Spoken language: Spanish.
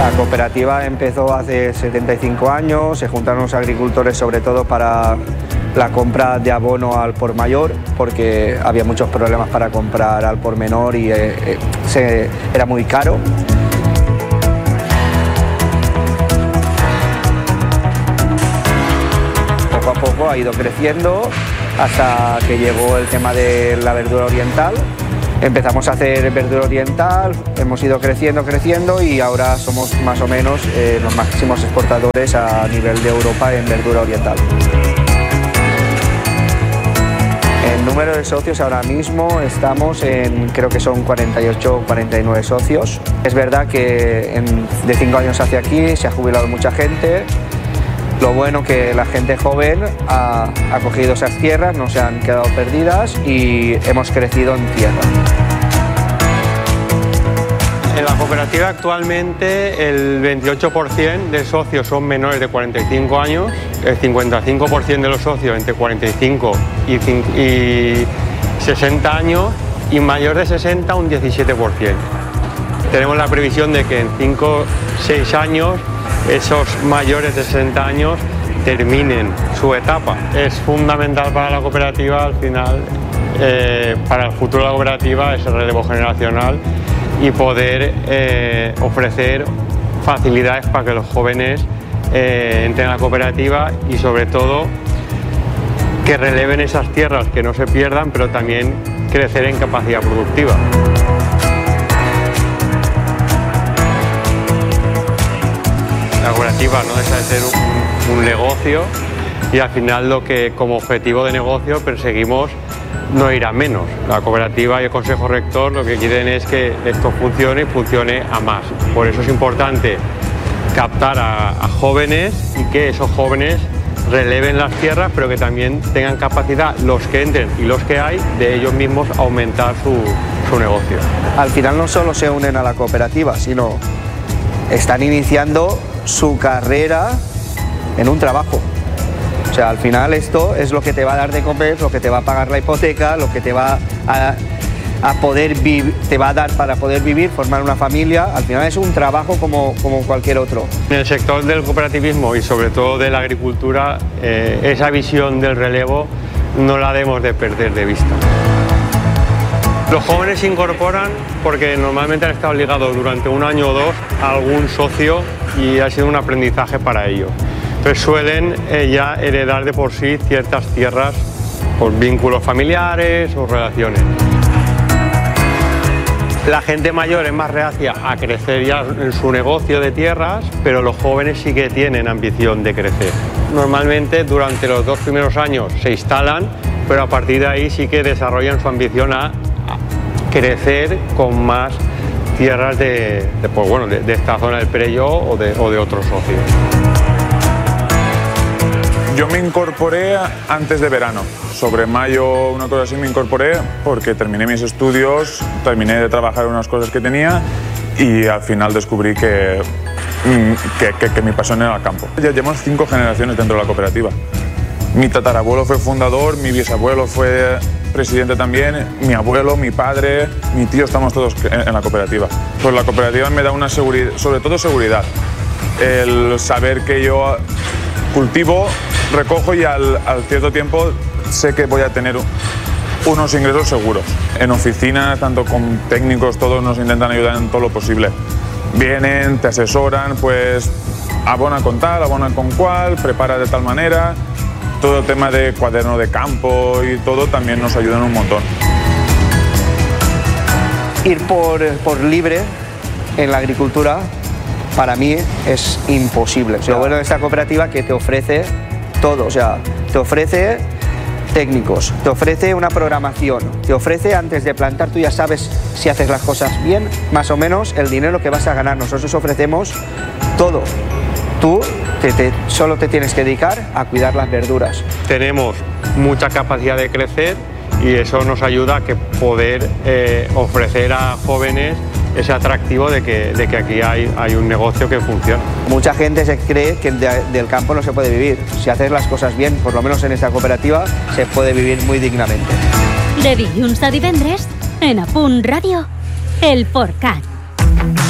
La cooperativa empezó hace 75 años, se juntaron los agricultores sobre todo para la compra de abono al por mayor, porque había muchos problemas para comprar al por menor y era muy caro. Poco a poco ha ido creciendo hasta que llegó el tema de la verdura oriental. Empezamos a hacer verdura oriental, hemos ido creciendo y ahora somos más o menos los máximos exportadores a nivel de Europa en verdura oriental. El número de socios ahora mismo estamos en, creo que son 48 o 49 socios. Es verdad que de 5 años hacia aquí se ha jubilado mucha gente. Lo bueno que la gente joven ha cogido esas tierras, no se han quedado perdidas y hemos crecido en tierra. En la cooperativa actualmente el 28% de socios son menores de 45 años, el 55% de los socios entre 45 y 60 años y mayor de 60 un 17%. Tenemos la previsión de que en 5 o 6 años esos mayores de 60 años terminen su etapa. Es fundamental para la cooperativa, al final, para el futuro de la cooperativa, ese relevo generacional y poder ofrecer facilidades para que los jóvenes entren a la cooperativa y sobre todo que releven esas tierras, que no se pierdan, pero también crecer en capacidad productiva. La cooperativa no deja de ser un negocio y al final lo que como objetivo de negocio perseguimos no ir a menos. La cooperativa y el Consejo Rector lo que quieren es que esto funcione y funcione a más. Por eso es importante captar a jóvenes y que esos jóvenes releven las tierras, pero que también tengan capacidad, los que entren y los que hay, de ellos mismos aumentar su negocio. Al final no solo se unen a la cooperativa, sino están iniciando su carrera en un trabajo. O sea, al final esto es lo que te va a dar de comer, lo que te va a pagar la hipoteca, lo que te va a poder te va a dar para poder vivir, formar una familia. Al final es un trabajo como cualquier otro. En el sector del cooperativismo y sobre todo de la agricultura, esa visión del relevo no la debemos de perder de vista. Los jóvenes se incorporan porque normalmente han estado ligados durante un año o dos a algún socio y ha sido un aprendizaje para ellos. Entonces suelen ya heredar de por sí ciertas tierras por vínculos familiares o relaciones. La gente mayor es más reacia a crecer ya en su negocio de tierras, pero los jóvenes sí que tienen ambición de crecer. Normalmente durante los 2 primeros años se instalan, pero a partir de ahí sí que desarrollan su ambición a crecer con más tierras de esta zona del Perelló o de otros socios. Yo me incorporé antes de verano, sobre mayo, una cosa así me incorporé porque terminé mis estudios, terminé de trabajar unas cosas que tenía y al final descubrí que mi pasión era el campo. Ya llevamos 5 generaciones dentro de la cooperativa. Mi tatarabuelo fue fundador, mi bisabuelo fue presidente también, mi abuelo, mi padre, mi tío, estamos todos en la cooperativa. Pues la cooperativa me da una seguridad, sobre todo seguridad, el saber que yo cultivo, recojo y al cierto tiempo sé que voy a tener unos ingresos seguros. En oficinas, tanto con técnicos, todos nos intentan ayudar en todo lo posible. Vienen, te asesoran, pues abona con tal, abona con cual, prepara de tal manera. Todo el tema de cuaderno de campo y todo también nos ayudan un montón. Ir por libre en la agricultura para mí es imposible. O sea, lo bueno de esta cooperativa que te ofrece todo, o sea, te ofrece técnicos, te ofrece una programación, te ofrece antes de plantar, tú ya sabes si haces las cosas bien, más o menos el dinero que vas a ganar. Nosotros ofrecemos todo. Tú solo te tienes que dedicar a cuidar las verduras. Tenemos mucha capacidad de crecer y eso nos ayuda a que poder ofrecer a jóvenes ese atractivo de que aquí hay un negocio que funciona. Mucha gente se cree que del campo no se puede vivir. Si haces las cosas bien, por lo menos en esta cooperativa, se puede vivir muy dignamente. De dilluns a divendres, en A Punt Ràdio, El Forcat.